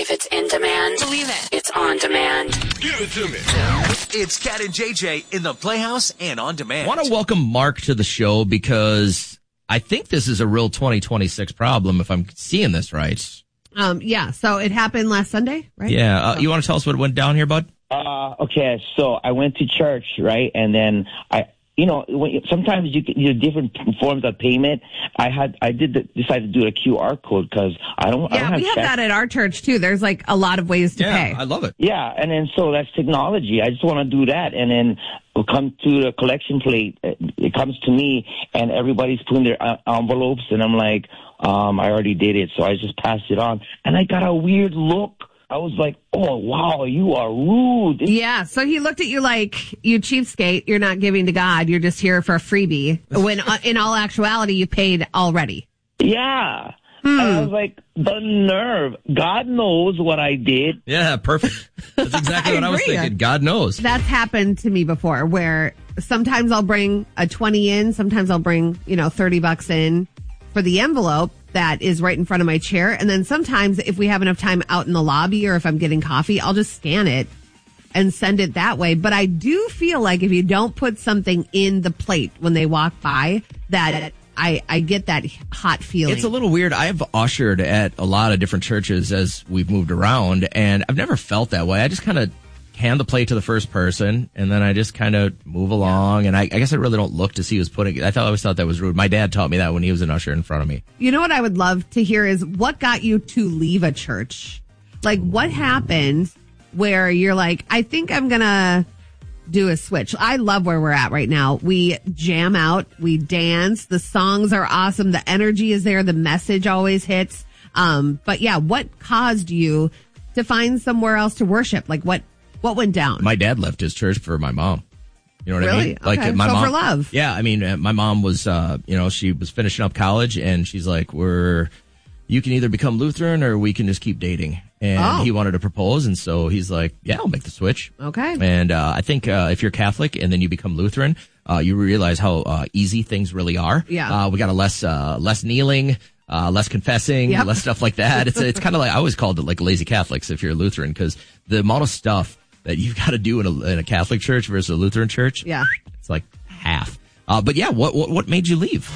If it's in demand, believe it. It's on demand. Give it to me. It's Cat and JJ in the Playhouse and on demand. I want to welcome Mark to the show because I think this is a real 2026 problem, if I'm seeing this right. Yeah, so it happened last Sunday, right? Yeah. You want to tell us what went down here, bud? Okay, so I went to church, right? And then sometimes you different forms of payment. I decided to do a QR code because I don't have we have that at our church too. There's like a lot of ways to pay. I love it. Yeah, and then so that's technology. I just want to do that, and then we'll come to the collection plate. It comes to me, and everybody's putting their envelopes, and I'm like, I already did it, so I just passed it on, and I got a weird look. I was like, oh, wow, you are rude. Yeah, so he looked at you like, you cheapskate, you're not giving to God, you're just here for a freebie, when in all actuality, you paid already. Yeah. And I was like, the nerve. God knows what I did. Yeah, perfect. That's exactly what I was thinking. God knows. That's happened to me before, where sometimes I'll bring a 20 in, sometimes I'll bring, $30 in for the envelope that is right in front of my chair. And then sometimes if we have enough time out in the lobby or if I'm getting coffee, I'll just scan it and send it that way. But I do feel like if you don't put something in the plate when they walk by, that I get that hot feeling. It's a little weird. I've ushered at a lot of different churches as we've moved around, and I've never felt that way. I just kind of hand the plate to the first person, and then I just kind of move along, and I guess I really don't look to see who's putting it. I always thought that was rude. My dad taught me that when he was an usher in front of me. You know what I would love to hear is what got you to leave a church? Like, what happened where you're like, I think I'm going to do a switch. I love where we're at right now. We jam out, we dance, the songs are awesome, the energy is there, the message always hits. But yeah, what caused you to find somewhere else to worship? Like, what went down? My dad left his church for my mom. You know what I mean? Like okay. My mom, for love. Yeah, I mean, my mom was, she was finishing up college, and she's like, you can either become Lutheran or we can just keep dating. And he wanted to propose, and so he's like, yeah, I'll make the switch. Okay. And I think if you're Catholic and then you become Lutheran, you realize how easy things really are. Yeah. We got less kneeling. Less confessing, less stuff like that. It's kind of like, I always called it like lazy Catholics if you're a Lutheran, because the amount of stuff that you've got to do in a Catholic church versus a Lutheran church, it's like half. But yeah, what made you leave?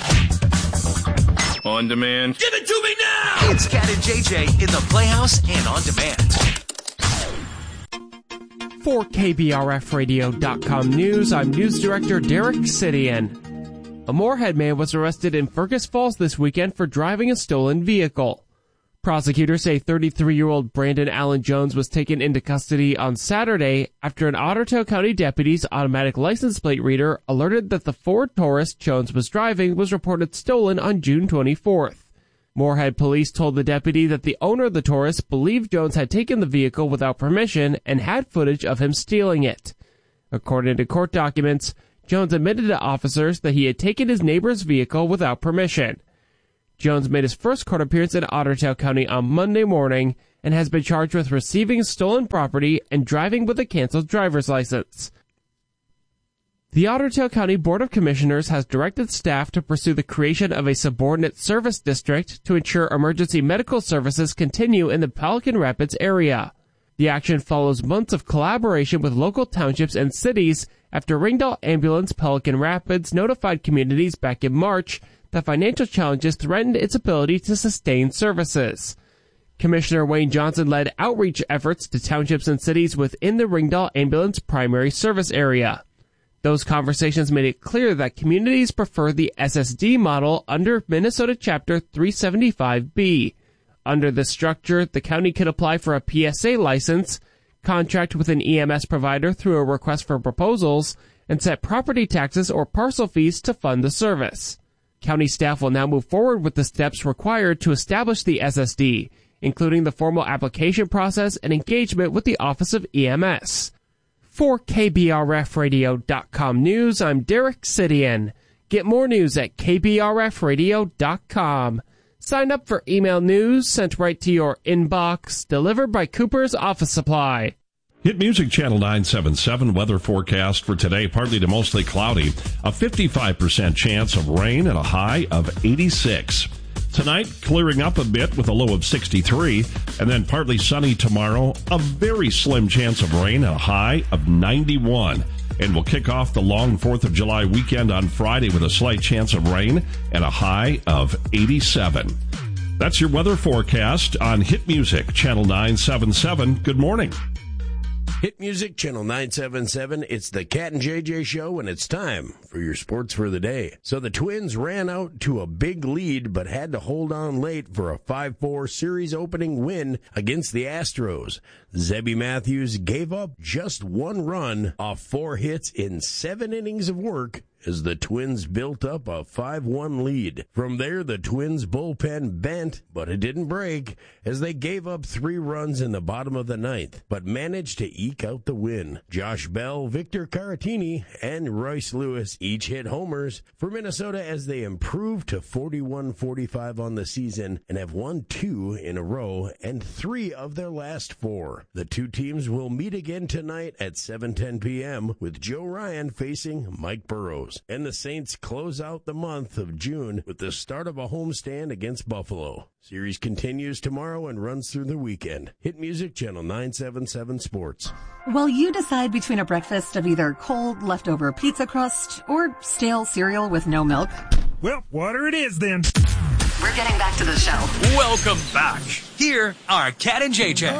On demand. Give it to me now! It's Cat and JJ in the Playhouse and on demand. For KBRFradio.com News, I'm News Director Derek Sidian. A Moorhead man was arrested in Fergus Falls this weekend for driving a stolen vehicle. Prosecutors say 33-year-old Brandon Allen Jones was taken into custody on Saturday after an Ottertail County deputy's automatic license plate reader alerted that the Ford Taurus Jones was driving was reported stolen on June 24th. Moorhead police told the deputy that the owner of the Taurus believed Jones had taken the vehicle without permission and had footage of him stealing it. According to court documents, Jones admitted to officers that he had taken his neighbor's vehicle without permission. Jones made his first court appearance in Ottertail County on Monday morning and has been charged with receiving stolen property and driving with a canceled driver's license. The Ottertail County Board of Commissioners has directed staff to pursue the creation of a subordinate service district to ensure emergency medical services continue in the Pelican Rapids area. The action follows months of collaboration with local townships and cities after Ringdale Ambulance Pelican Rapids notified communities back in March that financial challenges threatened its ability to sustain services. Commissioner Wayne Johnson led outreach efforts to townships and cities within the Ringdale Ambulance primary service area. Those conversations made it clear that communities prefer the SSD model under Minnesota Chapter 375B. Under this structure, the county could apply for a PSA license, contract with an EMS provider through a request for proposals, and set property taxes or parcel fees to fund the service. County staff will now move forward with the steps required to establish the SSD, including the formal application process and engagement with the Office of EMS. For KBRFradio.com News, I'm Derek Sidian. Get more news at KBRFradio.com. Sign up for email news sent right to your inbox, delivered by Cooper's Office Supply. Hit Music Channel 977 weather forecast for today, partly to mostly cloudy. A 55% chance of rain and a high of 86. Tonight, clearing up a bit with a low of 63, and then partly sunny tomorrow. A very slim chance of rain, a high of 91. And we'll kick off the long 4th of July weekend on Friday with a slight chance of rain and a high of 87. That's your weather forecast on Hit Music, Channel 977. Good morning. Hit Music, Channel 977. It's the Cat and JJ Show, and it's time for your sports for the day. So the Twins ran out to a big lead, but had to hold on late for a 5-4 series opening win against the Astros. Zebby Matthews gave up just 1 run off 4 hits in 7 innings of work as the Twins built up a 5-1 lead. From there, the Twins' bullpen bent, but it didn't break, as they gave up 3 runs in the bottom of the 9th, but managed to eke out the win. Josh Bell, Victor Caratini, and Royce Lewis each hit homers for Minnesota as they improved to 41-45 on the season and have won 2 in a row and 3 of their last 4. The 2 teams will meet again tonight at 7:10 p.m. with Joe Ryan facing Mike Burrows. And the Saints close out the month of June with the start of a homestand against Buffalo. Series continues tomorrow and runs through the weekend. Hit Music, Channel 977 Sports. While you decide between a breakfast of either cold, leftover pizza crust or stale cereal with no milk. Well, water it is then. We're getting back to the show. Welcome back. Here are Cat and JJ.